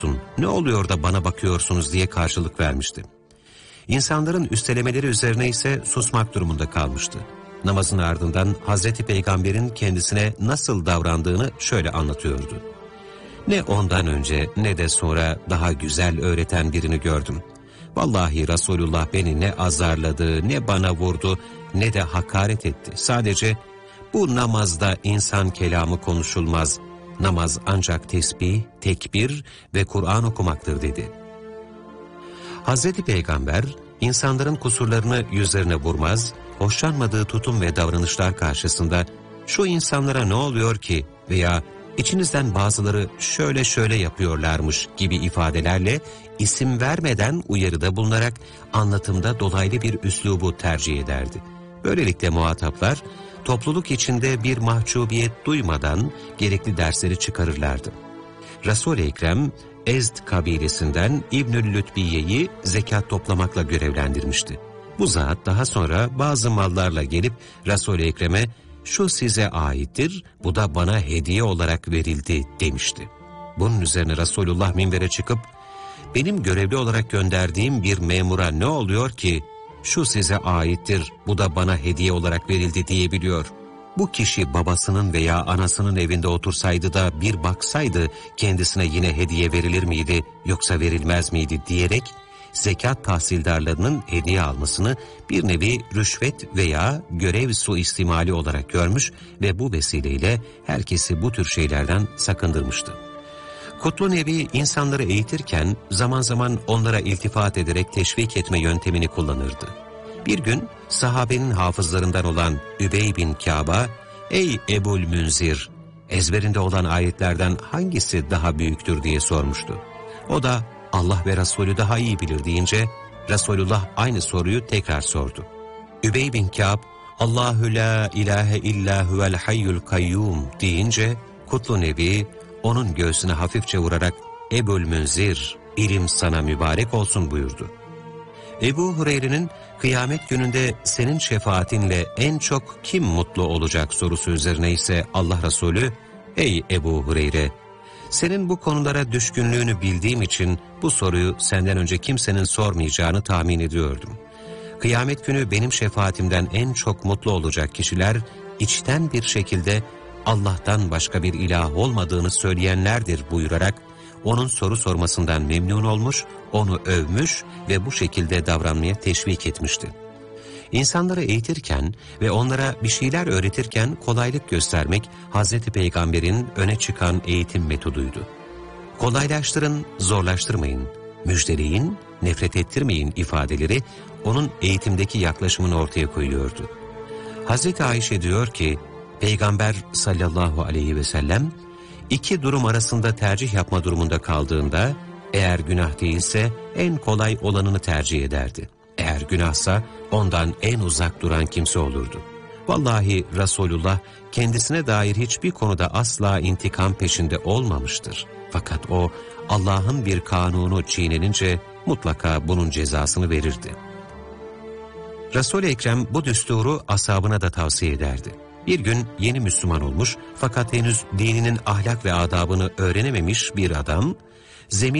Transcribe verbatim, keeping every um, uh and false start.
Ne oluyor da bana bakıyorsunuz diye karşılık vermişti. İnsanların üstelemeleri üzerine ise susmak durumunda kalmıştı. Namazın ardından Hazreti Peygamber'in kendisine nasıl davrandığını şöyle anlatıyordu. Ne ondan önce ne de sonra daha güzel öğreten birini gördüm. Vallahi Resulullah beni ne azarladı, ne bana vurdu, ne de hakaret etti. Sadece bu namazda insan kelamı konuşulmaz. Namaz ancak tesbih, tekbir ve Kur'an okumaktır dedi. Hazreti Peygamber insanların kusurlarını yüzlerine vurmaz, hoşlanmadığı tutum ve davranışlar karşısında şu insanlara ne oluyor ki veya içinizden bazıları şöyle şöyle yapıyorlarmış gibi ifadelerle isim vermeden uyarıda bulunarak anlatımda dolaylı bir üslubu tercih ederdi. Böylelikle muhataplar topluluk içinde bir mahcubiyet duymadan gerekli dersleri çıkarırlardı. Resul-i Ekrem Ezd kabilesinden İbnül Lütbiye'yi zekat toplamakla görevlendirmişti. Bu zat daha sonra bazı mallarla gelip Resul-i Ekrem'e şu size aittir, bu da bana hediye olarak verildi demişti. Bunun üzerine Resulullah minbere çıkıp benim görevli olarak gönderdiğim bir memura ne oluyor ki şu size aittir, bu da bana hediye olarak verildi diyebiliyor. Bu kişi babasının veya anasının evinde otursaydı da bir baksaydı kendisine yine hediye verilir miydi yoksa verilmez miydi diyerek zekat tahsildarlarının hediye almasını bir nevi rüşvet veya görev suistimali olarak görmüş ve bu vesileyle herkesi bu tür şeylerden sakındırmıştı. Kutlu Nebi insanları eğitirken zaman zaman onlara iltifat ederek teşvik etme yöntemini kullanırdı. Bir gün sahabenin hafızlarından olan Übey bin Kâb'a, "Ey Ebul Münzir, ezberinde olan ayetlerden hangisi daha büyüktür?" diye sormuştu. O da Allah ve Resulü daha iyi bilir deyince Resulullah aynı soruyu tekrar sordu. Übey bin Kâb, "Allahu la ilahe illa huvel hayyul kayyum" deyince Kutlu Nebi onun göğsüne hafifçe vurarak "Ebul Münzir, ilim sana mübarek olsun" buyurdu. Ebu Hureyre'nin kıyamet gününde senin şefaatinle en çok kim mutlu olacak sorusu üzerine ise Allah Resulü, "Ey Ebu Hureyre, senin bu konulara düşkünlüğünü bildiğim için bu soruyu senden önce kimsenin sormayacağını tahmin ediyordum. Kıyamet günü benim şefaatimden en çok mutlu olacak kişiler içten bir şekilde Allah'tan başka bir ilah olmadığını söyleyenlerdir" buyurarak onun soru sormasından memnun olmuş, onu övmüş ve bu şekilde davranmaya teşvik etmişti. İnsanları eğitirken ve onlara bir şeyler öğretirken kolaylık göstermek Hazreti Peygamber'in öne çıkan eğitim metoduydu. Kolaylaştırın, zorlaştırmayın, müjdeleyin, nefret ettirmeyin ifadeleri onun eğitimdeki yaklaşımını ortaya koyuyordu. Hazreti Ayşe diyor ki, Peygamber sallallahu aleyhi ve sellem iki durum arasında tercih yapma durumunda kaldığında eğer günah değilse en kolay olanını tercih ederdi. Eğer günahsa ondan en uzak duran kimse olurdu. Vallahi Resulullah kendisine dair hiçbir konuda asla intikam peşinde olmamıştır. Fakat o Allah'ın bir kanunu çiğnenince mutlaka bunun cezasını verirdi. Resul-i Ekrem bu düsturu ashabına da tavsiye ederdi. Bir gün yeni Müslüman olmuş fakat henüz dininin ahlak ve adabını öğrenememiş bir adam, zemin